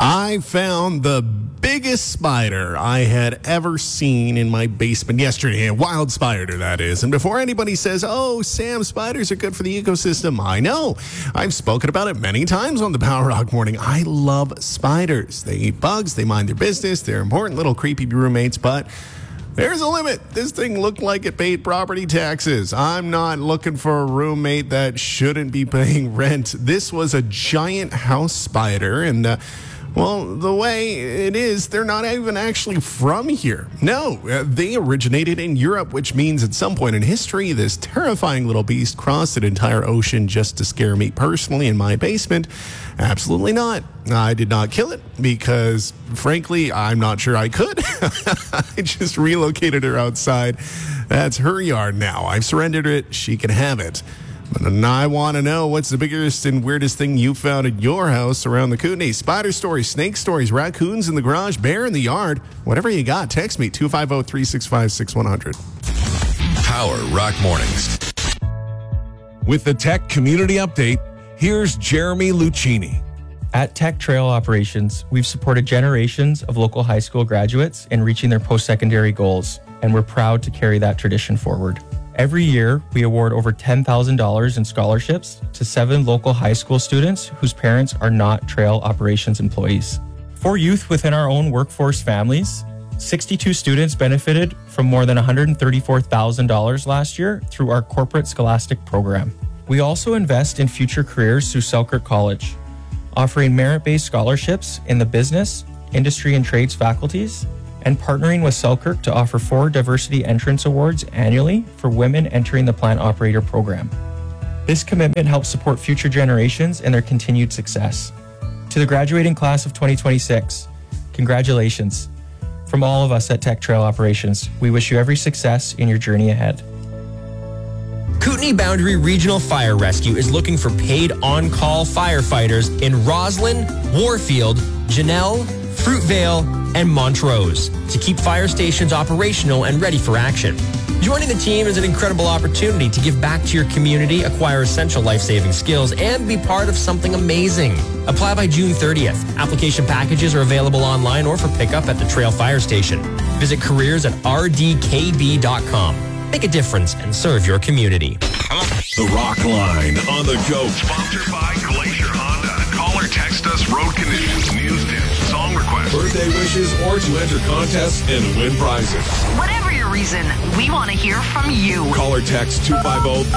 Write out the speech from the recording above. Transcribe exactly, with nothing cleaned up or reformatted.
I found the biggest spider I had ever seen in my basement yesterday. A wild spider, that is. And before anybody says, oh, Sam, spiders are good for the ecosystem, I know. I've spoken about it many times on the Power Rock Morning. I love spiders. They eat bugs. They mind their business. They're important little creepy roommates, but there's a limit. This thing looked like it paid property taxes. I'm not looking for a roommate that shouldn't be paying rent. This was a giant house spider, and uh, well, the way it is, they're not even actually from here. No, uh, they originated in Europe, which means at some point in history, this terrifying little beast crossed an entire ocean just to scare me personally in my basement. Absolutely not. I did not kill it because, frankly, I'm not sure I could. I just relocated her outside. That's her yard now. I've surrendered it. She can have it. But I want to know, what's the biggest and weirdest thing you found in your house around the Kootenay? Spider stories, snake stories, raccoons in the garage, bear in the yard. Whatever you got, text me, two five zero, three six five, six one zero zero. Power Rock Mornings. With the Tech Community Update, here's Jeremy Lucchini. At Tech Trail Operations, we've supported generations of local high school graduates in reaching their post-secondary goals, and we're proud to carry that tradition forward. Every year, we award over ten thousand dollars in scholarships to seven local high school students whose parents are not trail operations employees. For youth within our own workforce families, sixty-two students benefited from more than one hundred thirty-four thousand dollars last year through our corporate scholastic program. We also invest in future careers through Selkirk College, offering merit-based scholarships in the business, industry, and trades faculties, and partnering with Selkirk to offer four diversity entrance awards annually for women entering the plant operator program. This commitment helps support future generations and their continued success. To the graduating class of twenty twenty-six, congratulations. From all of us at Tech Trail Operations, we wish you every success in your journey ahead. Kootenay Boundary Regional Fire Rescue is looking for paid on-call firefighters in Roslyn, Warfield, Janelle, Fruitvale, and Montrose to keep fire stations operational and ready for action. Joining the team is an incredible opportunity to give back to your community, acquire essential life-saving skills, and be part of something amazing. Apply by June thirtieth. Application packages are available online or for pickup at the Trail Fire Station. Visit careers at r d k b dot com. Make a difference and serve your community. The Rock Line on the go. Sponsored by Glacier Honda. Call or text us road conditions, news tips, song requests, Birthday wishes, or to enter contests and win prizes. Whatever your reason, we want to hear from you. Call or text two five zero